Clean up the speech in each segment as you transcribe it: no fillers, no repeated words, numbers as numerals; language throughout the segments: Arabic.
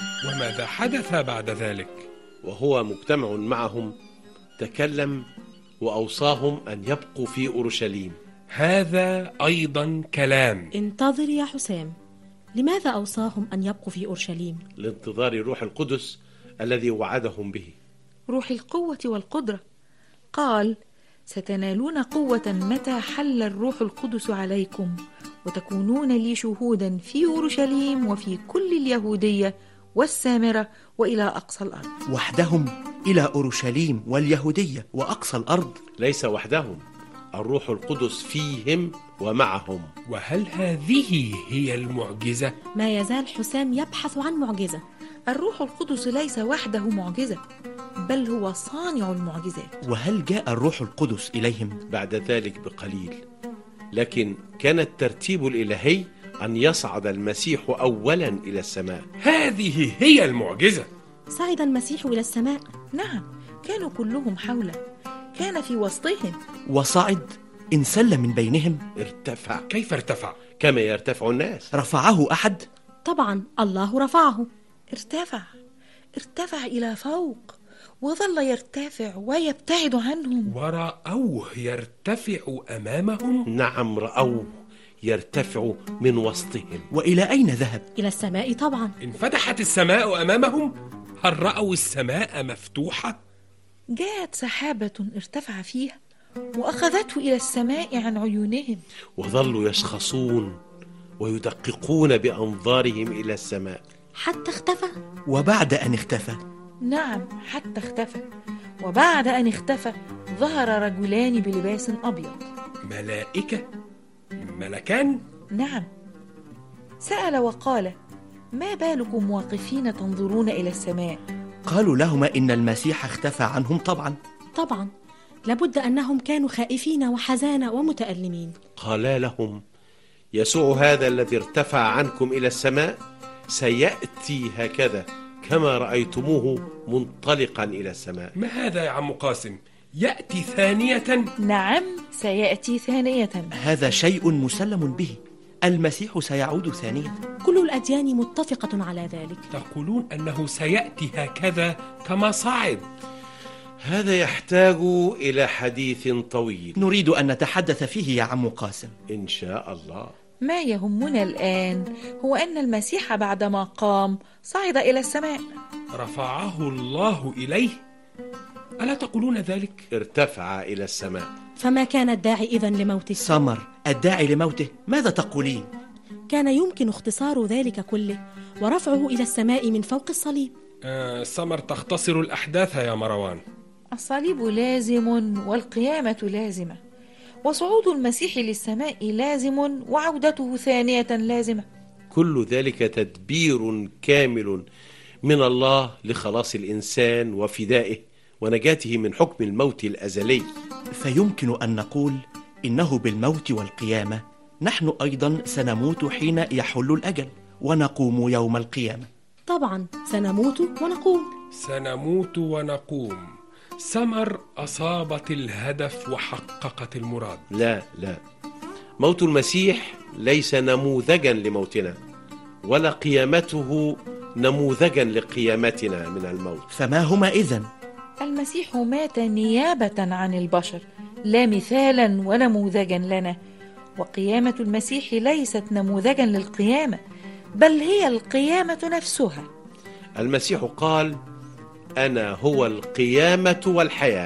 وماذا حدث بعد ذلك؟ وهو مجتمع معهم تكلم وأوصاهم أن يبقوا في أورشليم. هذا أيضا كلام. انتظر يا حسام، لماذا أوصاهم أن يبقوا في أورشليم؟ لانتظار الروح القدس الذي وعدهم به. روح القوة والقدرة. قال: ستنالون قوة متى حل الروح القدس عليكم، وتكونون لي شهودا في أورشليم وفي كل اليهودية والسامرة وإلى أقصى الأرض. وحدهم إلى أورشليم واليهودية وأقصى الأرض؟ ليس وحدهم، الروح القدس فيهم ومعهم. وهل هذه هي المعجزة؟ ما يزال حسام يبحث عن معجزة. الروح القدس ليس وحده معجزة، بل هو صانع المعجزات. وهل جاء الروح القدس إليهم؟ بعد ذلك بقليل، لكن كان الترتيب الإلهي أن يصعد المسيح أولا إلى السماء. هذه هي المعجزة. صعد المسيح إلى السماء؟ نعم، كانوا كلهم حوله، كان في وسطهم. وصعد؟ انسل من بينهم؟ ارتفع. كيف ارتفع؟ كما يرتفع الناس. رفعه أحد؟ طبعا، الله رفعه. ارتفع إلى فوق، وظل يرتفع ويبتعد عنهم. ورأوه يرتفع أمامهم؟ نعم، رأوه يرتفع من وسطهم. وإلى أين ذهب؟ إلى السماء طبعا. انفتحت السماء أمامهم؟ هل رأوا السماء مفتوحة؟ جاءت سحابة ارتفع فيها وأخذته إلى السماء عن عيونهم، وظلوا يشخصون ويدققون بأنظارهم إلى السماء حتى اختفى. وبعد أن اختفى؟ نعم، حتى اختفى. وبعد أن اختفى ظهر رجلان بلباس أبيض. ملائكة؟ ملكان؟ نعم. سأل وقال: ما بالكم واقفين تنظرون إلى السماء؟ قالوا لهما إن المسيح اختفى عنهم. طبعا لابد أنهم كانوا خائفين وحزانا ومتألمين. قالا لهم: يسوع هذا الذي ارتفع عنكم إلى السماء سيأتي هكذا كما رأيتموه منطلقا إلى السماء. ما هذا يا عم قاسم؟ يأتي ثانية؟ نعم، سيأتي ثانية. هذا شيء مسلم به، المسيح سيعود ثانية. كل الأديان متفقة على ذلك. تقولون أنه سيأتي هكذا كما صعد. هذا يحتاج إلى حديث طويل نريد أن نتحدث فيه يا عم قاسم. إن شاء الله. ما يهمنا الآن هو أن المسيح بعدما قام صعد إلى السماء. رفعه الله إليه؟ ألا تقولون ذلك؟ ارتفع إلى السماء. فما كان الداعي إذن لموته؟ سمر، الداعي لموته؟ ماذا تقولين؟ كان يمكن اختصار ذلك كله ورفعه إلى السماء من فوق الصليب. سمر تختصر الأحداث يا مروان. الصليب لازم والقيامة لازمة، وصعود المسيح للسماء لازم وعودته ثانية لازمة. كل ذلك تدبير كامل من الله لخلاص الإنسان وفدائه ونجاته من حكم الموت الأزلي. فيمكن أن نقول إنه بالموت والقيامة نحن أيضا سنموت حين يحل الأجل ونقوم يوم القيامة. طبعا سنموت ونقوم. سنموت ونقوم. سمر أصابت الهدف وحققت المراد. لا، موت المسيح ليس نموذجا لموتنا، ولا قيامته نموذجا لقيامتنا من الموت. فما هما إذن؟ المسيح مات نيابة عن البشر، لا مثالا ولا نموذجا لنا. وقيامة المسيح ليست نموذجا للقيامة، بل هي القيامة نفسها. المسيح قال: أنا هو القيامة والحياة.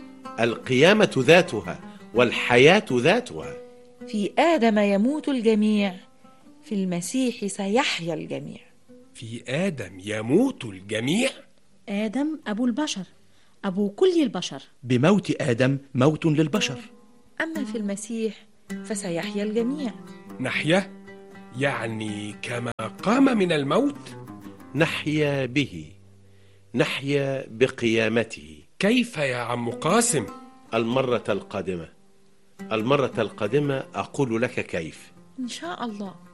القيامة ذاتها والحياة ذاتها. في آدم يموت الجميع، في المسيح سيحيا الجميع. في آدم يموت الجميع؟ آدم أبو البشر، أبو كل البشر. بموت آدم موت للبشر. أما في المسيح فسيحيا الجميع. نحيا؟ يعني كما قام من الموت؟ نحيا به، نحيا بقيامته. كيف يا عم قاسم؟ المرة القادمة أقول لك كيف. إن شاء الله.